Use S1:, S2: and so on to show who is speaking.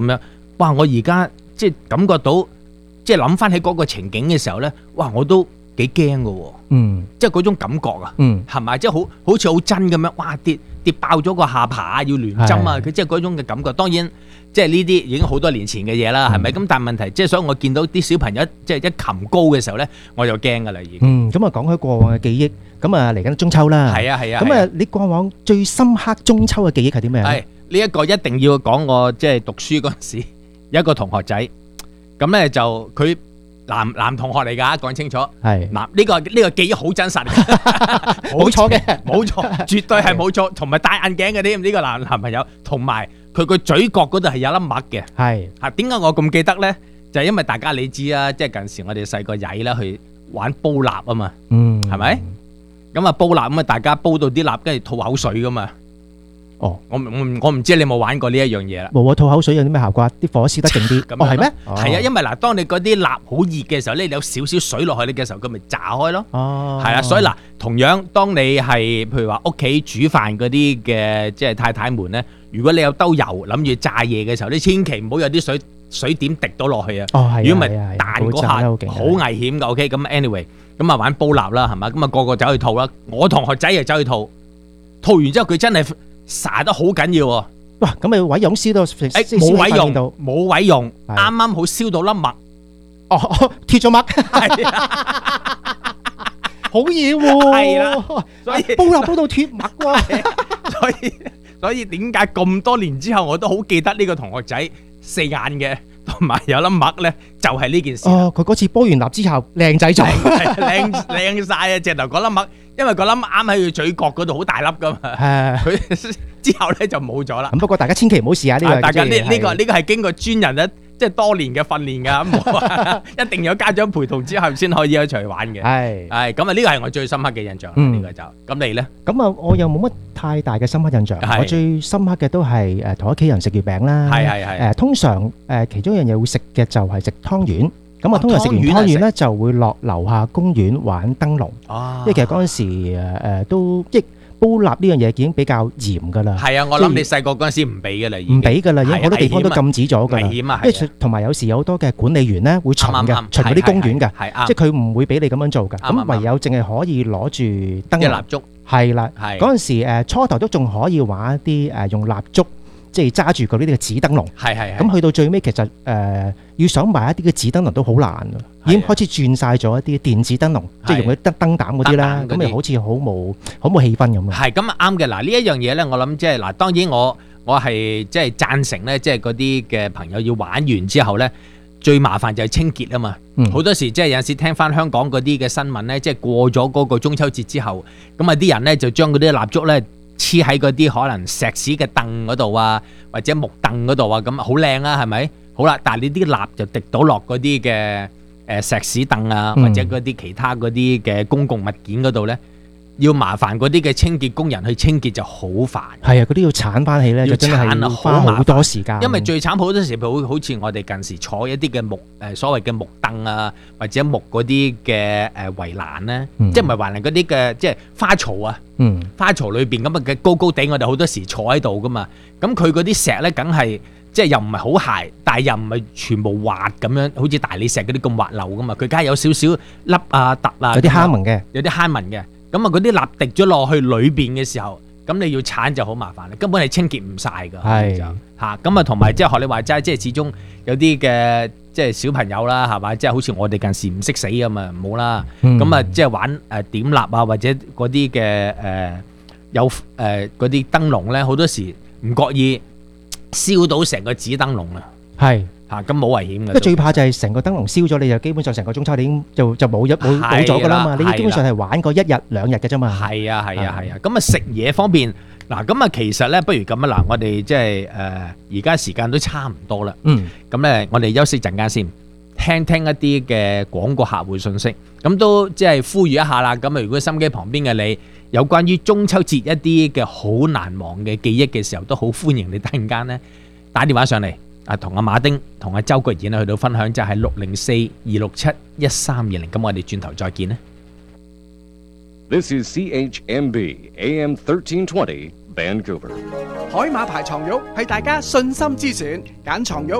S1: 咁樣。哇！我而家即係感覺到，即係諗翻起嗰個情景嘅時候咧，哇！我都幾驚㗎喎，即係嗰種感覺啊，係咪？即係好似好真咁樣，哇！跌爆咗個下巴，要聯針啊！佢即係嗰種嘅感覺。當然，即係呢啲已經好多年前嘅嘢啦，係咪？咁但係問題，即係所以我見到啲小朋友即係一擒高嘅時候咧，我就驚㗎啦已經。
S2: 咁啊講開過往嘅記憶，咁啊嚟緊中秋啦，
S1: 係啊。
S2: 咁啊，你過往最深刻中秋嘅記憶係啲咩咧？
S1: 呢一個一定要講我即係讀書嗰陣時，有一個同學仔，咁咧就佢男同學嚟㗎，講清楚。係嗱，呢個記憶好真實，
S2: 冇錯嘅，
S1: 冇錯，絕對係冇錯，同埋戴眼鏡嘅呢個男朋友，同埋佢個嘴角嗰度係有粒墨嘅。係嚇，點解我咁記得咧？就係因為大家你知啊，即係近時我哋細個曳啦，去玩煲蠟啊嘛，係咪？咁啊煲蠟咁啊，大家煲到啲蠟跟住吐口水㗎嘛。哦，我唔知你有冇玩過呢一樣嘢啦。
S2: 冇啊，吐口水有啲咩效果？啲火燒得勁啲。哦，係咩？
S1: 係啊，因為嗱，當你嗰啲蠟好熱嘅時候咧，你有少少水落去你嘅時候，佢咪炸開咯。哦，係啊，所以嗱，同樣當你係譬如話屋企煮飯嗰啲嘅即係太太們咧，如果你有兜油諗住炸嘢嘅時候，你千祈唔好有啲水點滴到落去啊。哦，係。如果唔係彈嗰下好危險㗎。OK，咁 anyway，咁啊玩煲蠟啦，係嘛？咁啊個個走去吐啦。我同學仔又走去吐完之後佢真係灑得好緊要喎！
S2: 哇，咁咪毀容燒到
S1: 冇毀容，冇毀容，啱啱好燒到粒墨。
S2: 哦，脫咗墨，係啊，好嘢喎！係啦，所以煲蠟煲到脫墨喎。
S1: 所以點解咁多年之後我都好記得呢個同學仔四眼嘅，同埋有粒墨咧，就係呢件事。
S2: 哦，佢嗰次煲完蠟之後靚仔咗，
S1: 靚晒啊！直頭嗰粒墨。因為個粒啱喺佢嘴角嗰度好大粒噶嘛，佢之後咧就冇咗啦。咁
S2: 不過大家千祈唔好試下呢個。
S1: 大家呢個係經過專人咧，即係多年嘅訓練噶，一定有家長陪同之後先可以一齊玩嘅。係咁啊，呢個係我最深刻嘅印象。呢個就咁你咧？
S2: 咁啊，我又冇乜太大嘅深刻印象。我最深刻嘅都係同屋企人食月餅啦。係通常其中一樣嘢會食嘅就係食湯圓。咁啊，通常食完湯圓咧，就會落樓下公園玩燈籠。因為其實嗰陣時都即係煲蠟呢樣嘢已經比較嚴噶啦。係啊，我諗你細個嗰陣時唔俾噶啦，唔俾噶啦，已經好多地方都禁止咗噶啦。危險啊！因為同埋有時有好多嘅管理員咧會巡嘅，巡嗰啲公園嘅，即係佢唔會俾你咁樣做噶。咁唯有淨係可以攞住燈籠。蠟燭係啦，嗰陣時初頭都仲可以玩一啲用蠟燭。即係揸住嗰啲嘅紙燈籠，咁去到最尾其實要想買一啲嘅紙燈籠都好難，已經開始轉晒咗一啲電子燈籠，即係用嗰啲燈膽嗰啲啦，咁咪好似好冇氣氛咁啊！係咁啱嘅。嗱呢一樣嘢咧，我諗即係嗱，當然我係即係贊成咧，即係嗰啲嘅朋友要玩完之後咧，最麻煩就係清潔啊嘛。好多時即係有陣時聽翻香港嗰啲嘅新聞咧，即係過咗嗰個中秋節之後，咁啊啲人咧就將嗰啲蠟燭咧黐喺嗰啲可能石屎嘅凳嗰度啊，或者木凳嗰度啊，咁好靚啊，係咪？好啦，但係你啲蠟就滴到落嗰啲嘅石屎凳啊，或者嗰啲其他嗰啲嘅公共物件嗰度咧，要麻煩嗰啲嘅清潔工人去清潔就好煩。係啊，嗰啲要鏟翻起咧，就真係花好多時間。因為最慘好多時好似我哋近時坐一啲嘅木所謂嘅木凳啊，或者木嗰啲嘅圍欄咧，即係唔係圍欄嗰啲嘅即係花槽啊。花槽裏邊咁啊嘅高高地，我哋好多時坐喺度噶嘛。咁佢嗰啲石咧，梗係即係又唔係好鞋，但係又唔係全部滑咁樣，好似大理石嗰啲咁滑溜噶嘛。佢梗係有少少粒啊突啊，有啲坑紋嘅，有啲坑紋嘅。咁啊，嗰啲蠟滴咗落去裏邊嘅時候，咁你要鏟就好麻煩啦，根本係清潔唔晒噶。係嚇，咁啊，同埋即係學你話齋，即係始終有啲嘅即係小朋友啦，係嘛，即係好似我哋近時唔識死咁嘛，唔好啦。咁啊，即係玩點蠟啊，或者嗰啲嘅有嗰啲燈籠咧，好多時唔覺意燒到成個紙燈籠啊。係。嚇，咁冇危險嘅。因為最怕就係成個燈籠燒咗，你就基本上成個中秋你已經就冇咗㗎啦嘛。你基本上係玩過1日2日嘅啫嘛。係啊。咁啊食嘢方面，嗱咁啊其實咧，不如咁啊嗱，我哋即係而家時間都差唔多啦。咁咧我哋休息陣間先，聽一啲嘅廣告客戶信息。咁都即係呼籲一下啦。咁啊，如果心機旁邊嘅你有關於中秋節一啲嘅好難忘嘅記憶嘅時候，都好歡迎你突然間咧打電話上嚟。同阿馬丁同阿周國賢去到分享，就係604-267-1320。咁我哋轉頭再見啦。
S3: This is CHMB AM 1320 Vancouver。
S4: 海馬牌床褥係大家信心之選，揀床褥